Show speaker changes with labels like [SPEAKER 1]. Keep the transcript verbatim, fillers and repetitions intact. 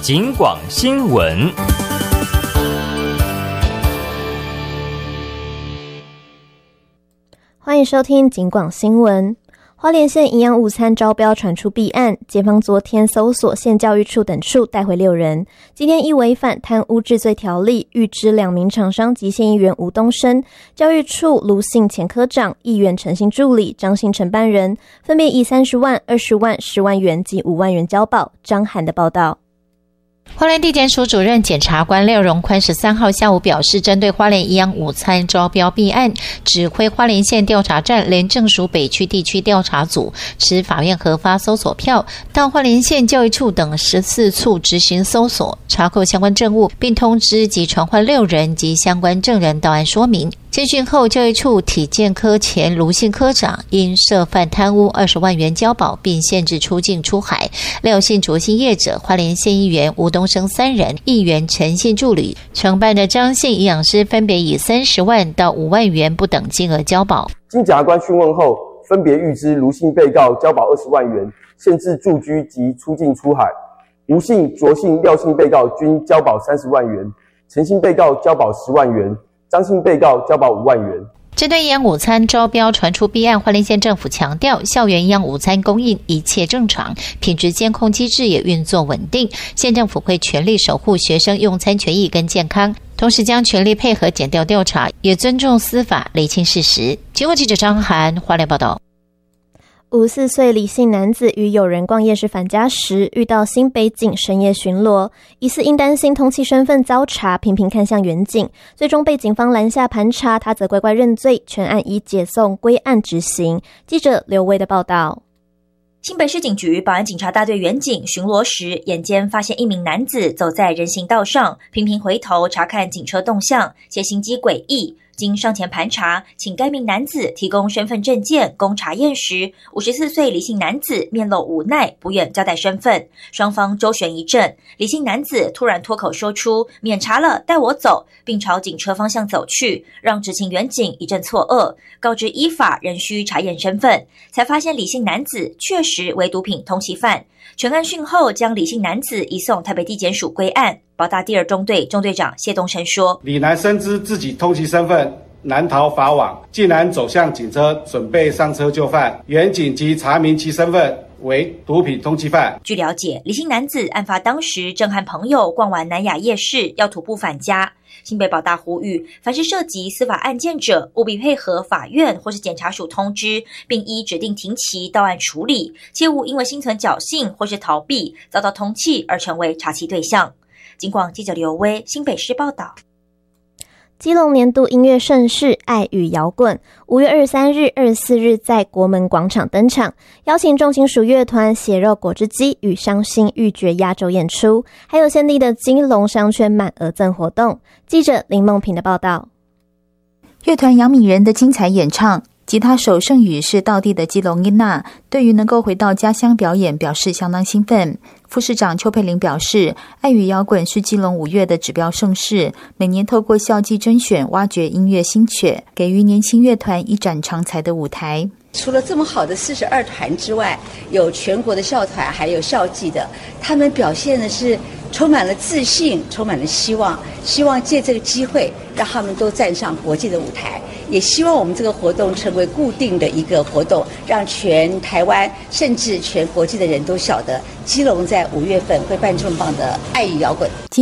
[SPEAKER 1] 警广新闻。
[SPEAKER 2] 欢迎收听警广新闻。花莲县营养午餐招标传出弊案，检方昨天搜索县教育处等处，带回六人。今天依违反贪污治罪条例，预知两名厂商及县议员吴东升、教育处卢姓前科长、议员陈姓助理张姓承办人，分别以三十万、二十万、十万元及五万元交保。张涵的报道。
[SPEAKER 3] 花莲地检署主任检察官廖荣宽十三号下午表示，针对花莲营养午餐招标弊案，指挥花莲县调查站廉政署北区地区调查组持法院核发搜索票，到花莲县教育处等十四处执行搜索，查扣相关证物，并通知及传唤六人及相关证人到案说明。监讯后，教育处体健科前卢姓科长因涉犯贪污二十万元交保，并限制出境出海。廖姓卓姓业者、花莲县议员吴东升三人、议员陈姓助理、承办的张姓营养师分别以三十万到五万元不等金额交保。
[SPEAKER 4] 经检察官讯问后，分别预知卢姓被告交保二十万元，限制住居及出境出海；吴姓、卓姓、廖姓被告均交保三十万元，陈姓被告交保十万元。张姓被告交保五万元。
[SPEAKER 3] 针对营养午餐招标传出弊案，花莲县政府强调，校园营养午餐供应一切正常，品质监控机制也运作稳定。县政府会全力守护学生用餐权益跟健康，同时将全力配合检调调查，也尊重司法，厘清事实。警广记者张涵花莲报道。
[SPEAKER 2] 五十四岁李姓男子与友人逛夜市返家时，遇到新北警深夜巡逻，疑似因担心通缉身份遭查，频频看向远景，最终被警方拦下盘查，他则乖乖认罪，全案已解送归案执行。记者刘威的报道。
[SPEAKER 5] 新北市警局保安警察大队员警巡逻时，眼尖发现一名男子走在人行道上，频频回头查看警车动向，且行迹诡异。经上前盘查，请该名男子提供身份证件供查验时，五十四岁李姓男子面露无奈，不愿交代身份。双方周旋一阵，李姓男子突然脱口说出“免查了，带我走”，并朝警车方向走去，让执勤员警一阵错愕，告知依法仍需查验身份，才发现李姓男子确实为毒品通缉犯。全案讯后，将李姓男子移送台北地检署归案。保大第二中队中队长谢东升说：“
[SPEAKER 6] 李男深知自己通缉身份难逃法网，竟然走向警车，准备上车就范。员警即查明其身份为毒品通缉犯。”
[SPEAKER 5] 据了解，李姓男子案发当时正和朋友逛完南雅夜市，要徒步返家。新北保大呼吁，凡是涉及司法案件者，务必配合法院或是检察署通知，并依指定庭期到案处理，切勿因为心存侥幸或是逃避，遭到通缉而成为查缉对象。警广记者刘威，新北市报道。
[SPEAKER 2] 基隆年度音乐盛事爱与摇滚五月二十三日、二十四日在国门广场登场，邀请重金属乐团血肉果汁机与伤心欲绝压轴演出，还有限定的金龙商圈满额赠活动。记者林梦平的报道。
[SPEAKER 7] 乐团杨敏人的精彩演唱，吉他手盛宇是道地的基隆音娜，对于能够回到家乡表演表示相当兴奋。副市长邱佩玲表示，爱与摇滚是基隆五月的指标盛事，每年透过校际甄选挖掘音乐新曲，给予年轻乐团一展长才的舞台。
[SPEAKER 8] 除了这么好的四十二团之外，有全国的校团，还有校际的，他们表现的是充满了自信，充满了希望，希望借这个机会让他们都站上国际的舞台，也希望我们这个活动成为固定的一个活动，让全台湾甚至全国际的人都晓得基隆在五月份会办这么棒的爱与摇滚。